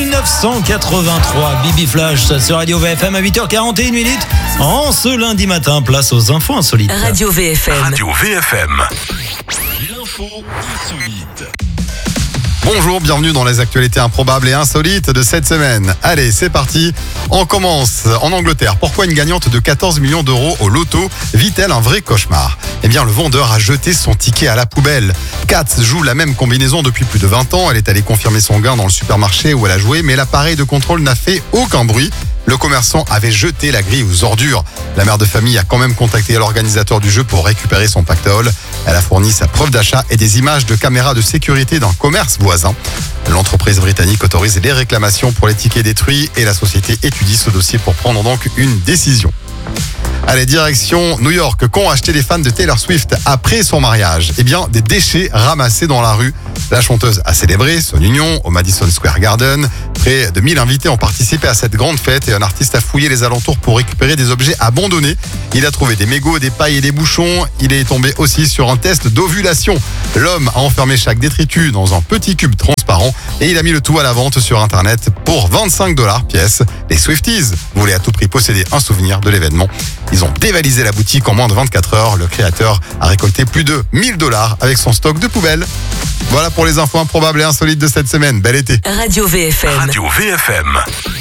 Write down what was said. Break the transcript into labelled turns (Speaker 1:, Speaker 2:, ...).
Speaker 1: 1983, Bibi Flash sur Radio VFM à 8h41 minutes. En ce lundi matin, place aux infos insolites.
Speaker 2: Radio VFM.
Speaker 3: Radio VFM.
Speaker 4: L'info insolite.
Speaker 5: Bonjour, bienvenue dans les actualités improbables et insolites de cette semaine. Allez, c'est parti. On commence en Angleterre. Pourquoi une gagnante de 14 millions d'euros au loto vit-elle un vrai cauchemar ? Eh bien, le vendeur a jeté son ticket à la poubelle. Katz joue la même combinaison depuis plus de 20 ans. Elle est allée confirmer son gain dans le supermarché où elle a joué, mais l'appareil de contrôle n'a fait aucun bruit. Le commerçant avait jeté la grille aux ordures. La mère de famille a quand même contacté l'organisateur du jeu pour récupérer son pactole. Elle a fourni sa preuve d'achat et des images de caméras de sécurité d'un commerce voisin. L'entreprise britannique autorise les réclamations pour les tickets détruits et la société étudie ce dossier pour prendre donc une décision. Allez, direction New York. Qu'ont acheté les fans de Taylor Swift après son mariage ? Eh bien, des déchets ramassés dans la rue. La chanteuse a célébré son union au Madison Square Garden. Près de 1000 invités ont participé à cette grande fête et un artiste a fouillé les alentours pour récupérer des objets abandonnés. Il a trouvé des mégots, des pailles et des bouchons. Il est tombé aussi sur un test d'ovulation. L'homme a enfermé chaque détritus dans un petit cube transparent et il a mis le tout à la vente sur Internet pour $25 pièce. Les Swifties voulaient à tout prix posséder un souvenir de l'événement. Ils ont dévalisé la boutique en moins de 24 heures. Le créateur a récolté plus de $1000 avec son stock de poubelles. Voilà pour les infos improbables et insolites de cette semaine. Bel été.
Speaker 2: Radio VFM.
Speaker 3: Radio VFM.